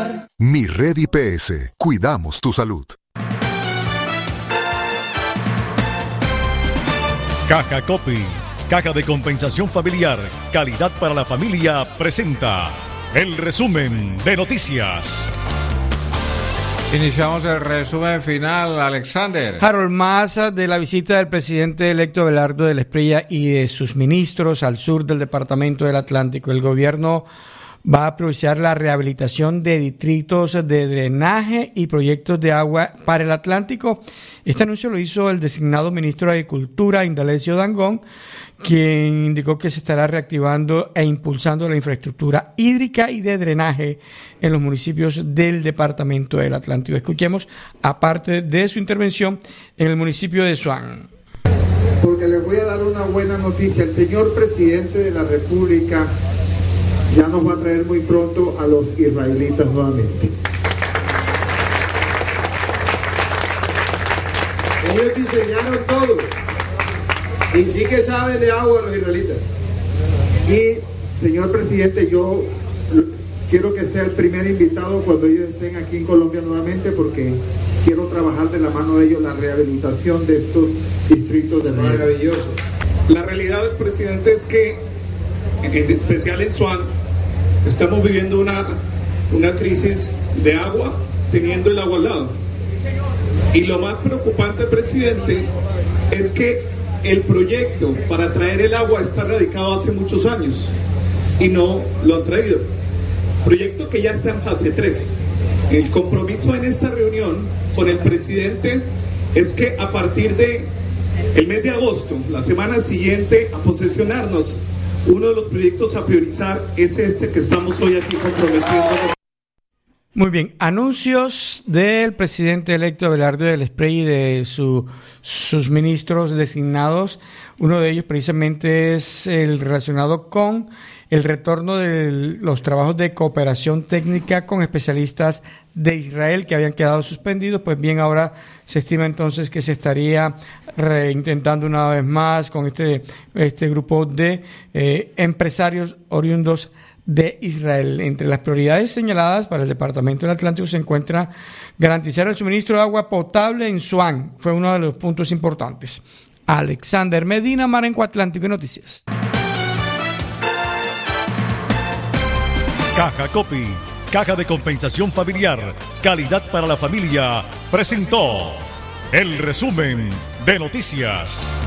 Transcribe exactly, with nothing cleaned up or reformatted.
familiar. Mi Red I P S. Cuidamos tu salud. Caja Copy, Caja de Compensación Familiar, calidad para la familia, presenta el resumen de noticias. Iniciamos el resumen final, Alexander. Harold, más de la visita del presidente electo Abelardo de la Espriella y de sus ministros al sur del departamento del Atlántico, el gobierno va a priorizar la rehabilitación de distritos de drenaje y proyectos de agua para el Atlántico. Este anuncio lo hizo el designado ministro de Agricultura, Indalecio Dangond, quien indicó que se estará reactivando e impulsando la infraestructura hídrica y de drenaje en los municipios del departamento del Atlántico. Escuchemos aparte de su intervención en el municipio de Swan. Porque les voy a dar una buena noticia. El señor presidente de la República ya nos va a traer muy pronto a los israelitas nuevamente. Ellos diseñaron todo y sí que saben de agua los israelitas. Y, señor presidente, yo quiero que sea el primer invitado cuando ellos estén aquí en Colombia nuevamente, porque quiero trabajar de la mano de ellos la rehabilitación de estos distritos de riego. Maravilloso. La realidad del presidente es que, en especial en Swan, estamos viviendo una, una crisis de agua, teniendo el agua al lado. Y lo más preocupante, presidente, es que el proyecto para traer el agua está radicado hace muchos años y no lo han traído. Proyecto que ya está en fase tres. El compromiso en esta reunión con el presidente es que a partir de el mes de agosto, la semana siguiente, a posesionarnos, uno de los proyectos a priorizar es este que estamos hoy aquí comprometiendo. Muy bien, anuncios del presidente electo Abelardo de la Espriella y de su, sus ministros designados. Uno de ellos precisamente es el relacionado con el retorno de los trabajos de cooperación técnica con especialistas de Israel que habían quedado suspendidos. Pues bien, ahora se estima entonces que se estaría reintentando una vez más con este, este grupo de eh, empresarios oriundos de Israel. Entre las prioridades señaladas para el Departamento del Atlántico se encuentra garantizar el suministro de agua potable en Swan. Fue uno de los puntos importantes. Alexander Medina, Marenco Atlántico y Noticias. Caja Copy, Caja de Compensación Familiar, calidad para la familia, presentó el resumen de noticias.